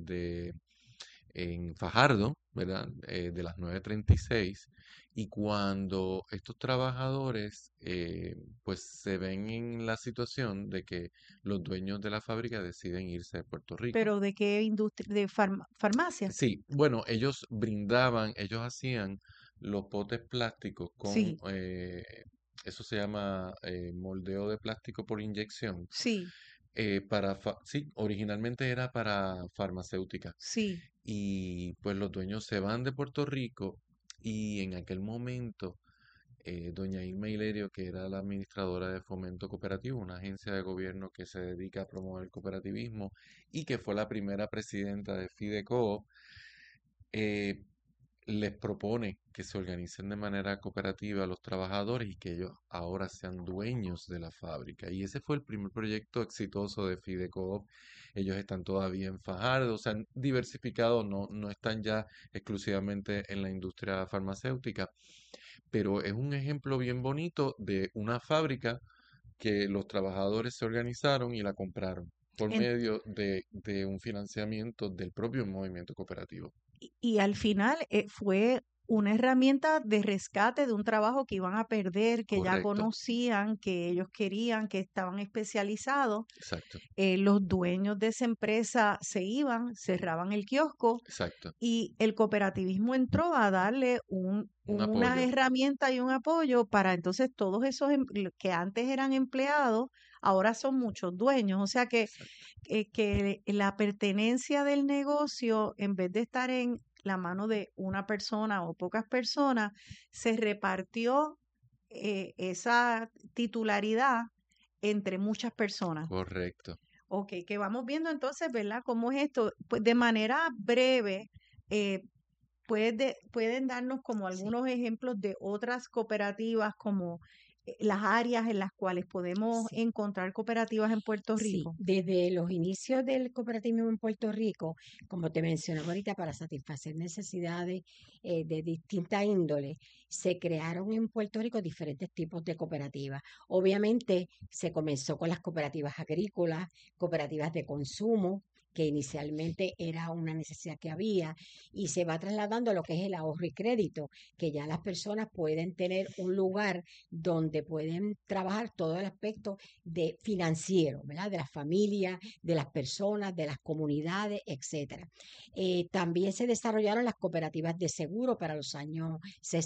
en Fajardo, ¿verdad? De las 9:36. Y cuando estos trabajadores pues se ven en la situación de que los dueños de la fábrica deciden irse de Puerto Rico. Pero ¿de qué industria? ¿De farmacia? Sí, bueno, ellos hacían los potes plásticos con, Sí, eso se llama moldeo de plástico por inyección. sí, Sí, originalmente era para farmacéutica. sí. Y pues los dueños se van de Puerto Rico y en aquel momento doña Irma Hilerio, que era la administradora de Fomento Cooperativo, una agencia de gobierno que se dedica a promover el cooperativismo y que fue la primera presidenta de Fideco, eh, les propone que se organicen de manera cooperativa a los trabajadores y que ellos ahora sean dueños de la fábrica. Y ese fue el primer proyecto exitoso de Fidecoop. Ellos están todavía en Fajardo, o sea, han diversificado, no están ya exclusivamente en la industria farmacéutica, pero es un ejemplo bien bonito de una fábrica que los trabajadores se organizaron y la compraron por En- medio de un financiamiento del propio movimiento cooperativo. y al final fue una herramienta de rescate de un trabajo que iban a perder, que ya Correcto, conocían, que ellos querían, que estaban especializados. exacto, Los dueños de esa empresa se iban, cerraban el kiosco exacto. y el cooperativismo entró a darle Un una apoyo. herramienta y un apoyo para entonces todos esos que antes eran empleados, ahora son muchos dueños. O sea Exacto. que la pertenencia del negocio, en vez de estar en la mano de una persona o pocas personas, se repartió esa titularidad entre muchas personas. Correcto. Ok, que vamos viendo entonces, ¿verdad? ¿Cómo es esto? Pues de manera breve, eh, pueden darnos como Sí, algunos ejemplos de otras cooperativas, como las áreas en las cuales podemos sí. encontrar cooperativas en Puerto Sí, Rico. desde los inicios del cooperativismo en Puerto Rico, como te mencionaba ahorita, para satisfacer necesidades de distinta índole, se crearon en Puerto Rico diferentes tipos de cooperativas. Obviamente se comenzó con las cooperativas agrícolas, cooperativas de consumo, que inicialmente era una necesidad que había, y se va trasladando a lo que es el ahorro y crédito, que ya las personas pueden tener un lugar donde pueden trabajar todo el aspecto de financiero, ¿verdad? De las familias, de las personas, de las comunidades, etcétera. También se desarrollaron las cooperativas de seguro para los años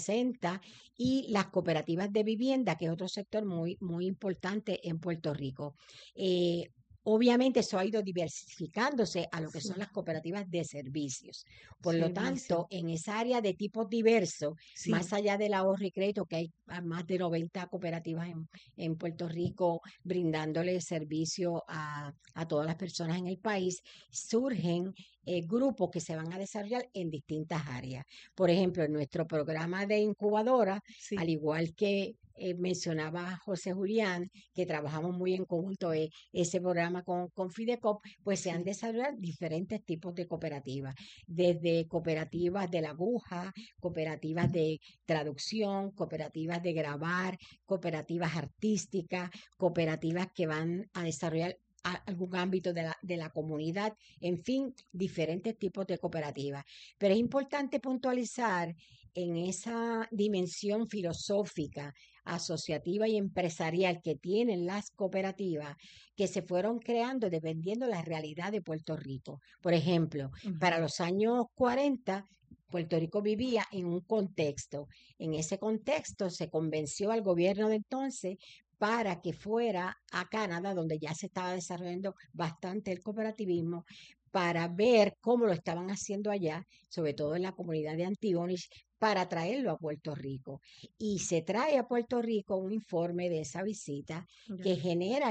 60 y las cooperativas de vivienda, que es otro sector muy importante en Puerto Rico. Eh, Obviamente eso ha ido diversificándose a lo que son Sí, las cooperativas de servicios. Por lo servicio. tanto, en esa área de tipos diversos, Sí, más allá del ahorro y crédito, que hay más de 90 cooperativas en Puerto Rico brindándole servicio a todas las personas en el país, surgen grupos que se van a desarrollar en distintas áreas. Por ejemplo, en nuestro programa de incubadora, al sí. igual que mencionaba José Julián, que trabajamos muy en conjunto ese programa con Fidecop, pues se han Sí. desarrollado diferentes tipos de cooperativas, desde cooperativas de la aguja, cooperativas de traducción, cooperativas de grabar, cooperativas artísticas, cooperativas que van a desarrollar algún ámbito de la comunidad, en fin, diferentes tipos de cooperativas. Pero es importante puntualizar en esa dimensión filosófica, asociativa y empresarial que tienen las cooperativas, que se fueron creando dependiendo de la realidad de Puerto Rico. Por ejemplo, para Ujú. los años 40, Puerto Rico vivía en un contexto. En ese contexto se convenció al gobierno de entonces para que fuera a Canadá, donde ya se estaba desarrollando bastante el cooperativismo, para ver cómo lo estaban haciendo allá, sobre todo en la comunidad de Antigonish, para traerlo a Puerto Rico. Y se trae a Puerto Rico un informe de esa visita Ya. que genera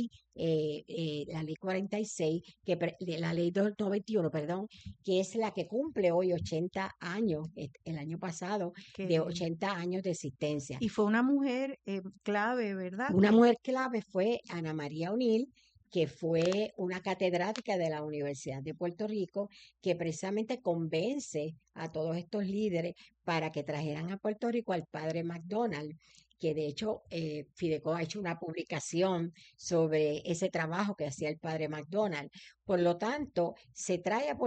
la ley 46, la ley 291, perdón, que es la que cumple hoy 80 años, el año pasado, Qué de bien. 80 años de existencia. Y fue una mujer clave, ¿verdad? Una mujer clave fue Ana María O'Neill, que fue una catedrática de la Universidad de Puerto Rico, que precisamente convence a todos estos líderes para que trajeran a Puerto Rico al padre McDonald, que de hecho Fidecó ha hecho una publicación sobre ese trabajo que hacía el padre McDonald. Por lo tanto, se trae a